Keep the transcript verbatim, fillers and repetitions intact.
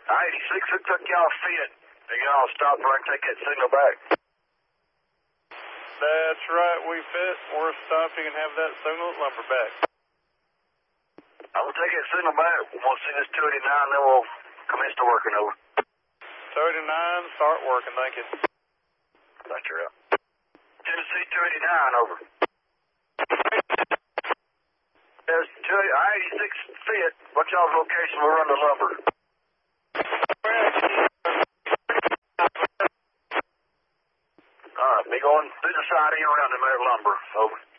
eighty-six, it took y'all fit. Y'all stop where I can take that signal back. That's right, we fit. We're stopped. You can have that signal at lumber back. I'm going to take that signal back. We'll see this two eighty-nine, then we'll commence to working over. two eighty-nine, start working, thank you. Thank you, Ralph. Tennessee two eighty-nine, over. There's eighty-six fit. What's y'all's location? We'll run the lumber. All right, be going through the siding around the lumber. Over.